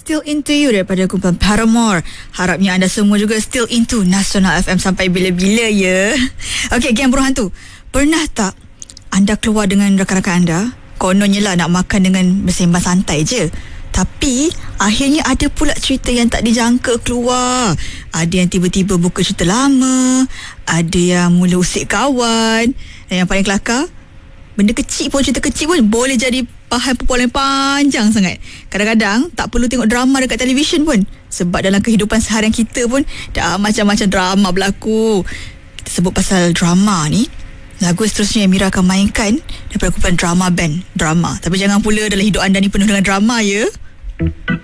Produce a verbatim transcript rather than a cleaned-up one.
Still Into You daripada kumpulan Paramore. Harapnya anda semua juga still into Nasional F M sampai bila-bila ya. Okey, geng Burung Hantu, pernah tak anda keluar dengan rakan-rakan anda, kononnya lah nak makan dengan bersembang santai je, tapi akhirnya ada pula cerita yang tak dijangka keluar. Ada yang tiba-tiba buka cerita lama, ada yang mula usik kawan, dan yang paling kelakar, benda kecil pun, cerita kecil pun boleh jadi bahan perbualan panjang sangat. Kadang-kadang tak perlu tengok drama dekat televisyen pun, sebab dalam kehidupan seharian kita pun dah macam-macam drama berlaku. Kita sebut pasal drama ni, lagu seterusnya yang Mira akan mainkan daripada kumpulan drama band Drama. Tapi jangan pula dalam hidup anda ni penuh dengan drama ya.